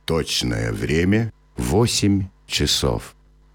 Точное время 8 часов.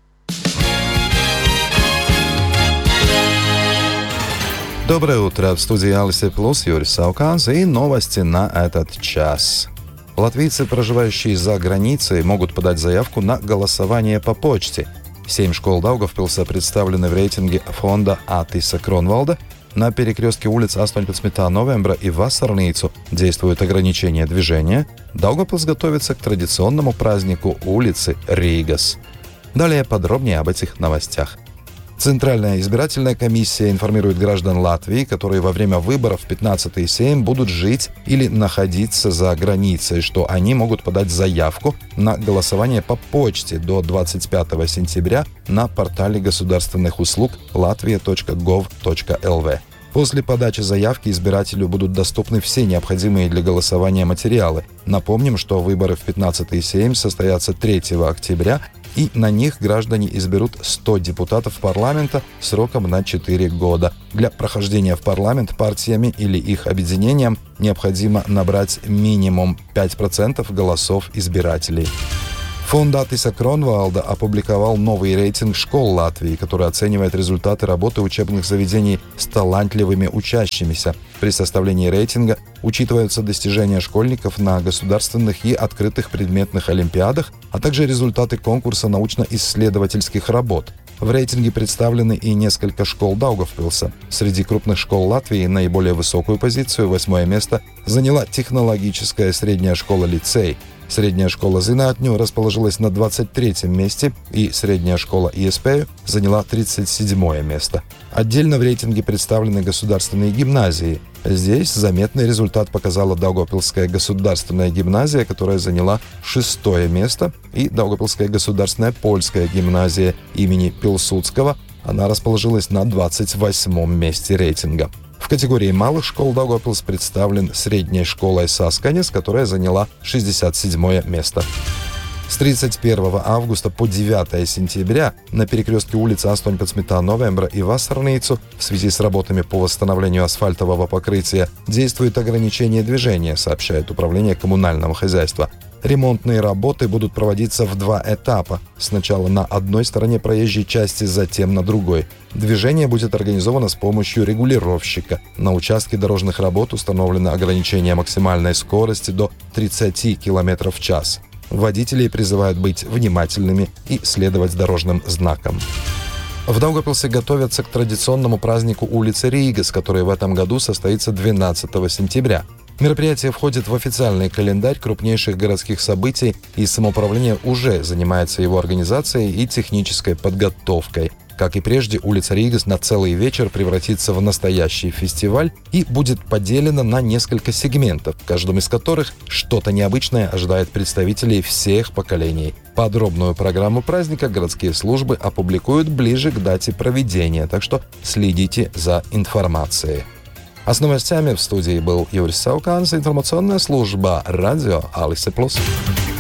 Доброе утро. В студии Алисе Плюс Юрий Сауканс и новости на этот час. Латвийцы, проживающие за границей, могут подать заявку на голосование по почте. 7 школ Даугавпилса представлены в рейтинге фонда Атиса Кронвалда. На перекрестке улиц 18. новembra и Vasarnīcu действуют ограничения движения. Даугавпилс готовится к традиционному празднику улицы Рīgas. Далее подробнее об этих новостях. Центральная избирательная комиссия информирует граждан Латвии, которые во время выборов в 15-й Сейм будут жить или находиться за границей, что они могут подать заявку на голосование по почте до 25 сентября на портале государственных услуг latvia.gov.lv. После подачи заявки избирателю будут доступны все необходимые для голосования материалы. Напомним, что выборы в 15-й Сейм состоятся 3 октября, и на них граждане изберут 100 депутатов парламента сроком на 4 года. Для прохождения в парламент партиями или их объединениям необходимо набрать минимум 5% голосов избирателей. Фонд Атиса Кронвалда опубликовал новый рейтинг школ Латвии, который оценивает результаты работы учебных заведений с талантливыми учащимися. При составлении рейтинга учитываются достижения школьников на государственных и открытых предметных олимпиадах, а также результаты конкурса научно-исследовательских работ. В рейтинге представлены и несколько школ Даугавпилса. Среди крупных школ Латвии наиболее высокую позицию, 8 место, заняла технологическая средняя школа-лицей. Средняя школа Зинатню расположилась на 23-м месте, и средняя школа ИСП заняла 37-е место. Отдельно в рейтинге представлены государственные гимназии. Здесь заметный результат показала Даугавпилская государственная гимназия, которая заняла 6-е место, и Даугавпилская государственная польская гимназия имени Пилсудского. Она расположилась на 28-м месте рейтинга. В категории малых школ Даугавпилс представлен средней школой Сасканес, которая заняла 67-е место. С 31 августа по 9 сентября на перекрестке улиц 18. новembra и Vasarnīcu в связи с работами по восстановлению асфальтового покрытия действует ограничение движения, сообщает Управление коммунального хозяйства. Ремонтные работы будут проводиться в 2 этапа. Сначала на одной стороне проезжей части, затем на другой. Движение будет организовано с помощью регулировщика. На участке дорожных работ установлено ограничение максимальной скорости до 30 км в час. Водителей призывают быть внимательными и следовать дорожным знакам. В Даугавпилсе готовятся к традиционному празднику улицы Рīgas, который в этом году состоится 12 сентября. Мероприятие входит в официальный календарь крупнейших городских событий, и самоуправление уже занимается его организацией и технической подготовкой. Как и прежде, улица Рīgas на целый вечер превратится в настоящий фестиваль и будет поделена на несколько сегментов, в каждом из которых что-то необычное ожидает представителей всех поколений. Подробную программу праздника городские службы опубликуют ближе к дате проведения, так что следите за информацией. А с новостями в студии был Юрий Сауканс, информационная служба радио Алисе Плюс.